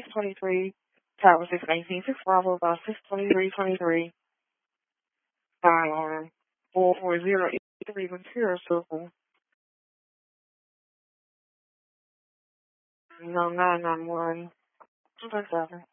623, Tower 619, 6 Bravo, about 62323, fire alarm, 44083, Material Circle, no, 991, 237.